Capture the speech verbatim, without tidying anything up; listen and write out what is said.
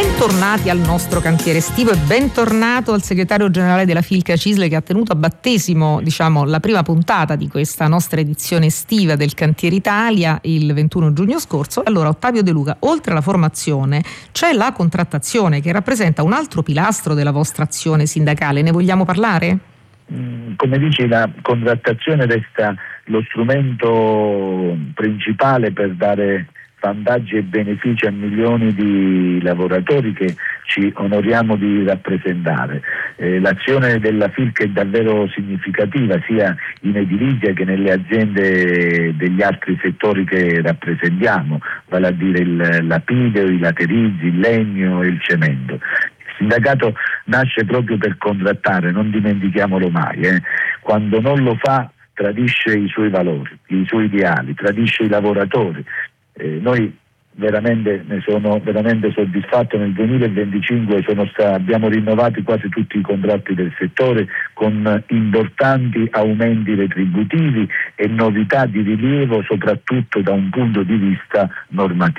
Bentornati al nostro cantiere estivo e bentornato al segretario generale della Filca Cisle, che ha tenuto a battesimo, diciamo, la prima puntata di questa nostra edizione estiva del Cantiere Italia il ventuno giugno scorso. Allora, Ottavio De Luca, oltre alla formazione c'è la contrattazione, che rappresenta un altro pilastro della vostra azione sindacale. Ne vogliamo parlare? Come dici, la contrattazione resta lo strumento principale per dare vantaggi e benefici a milioni di lavoratori che ci onoriamo di rappresentare. Eh, l'azione della Filca è davvero significativa sia in edilizia che nelle aziende degli altri settori che rappresentiamo, vale a dire il lapideo, i laterizi, il legno e il cemento. Il sindacato nasce proprio per contrattare, non dimentichiamolo mai. Eh. Quando non lo fa tradisce i suoi valori, i suoi ideali, tradisce i lavoratori. Eh, noi veramente ne sono veramente soddisfatto. Nel duemilaventicinque sono sta, abbiamo rinnovato quasi tutti i contratti del settore con importanti aumenti retributivi e novità di rilievo soprattutto da un punto di vista normativo.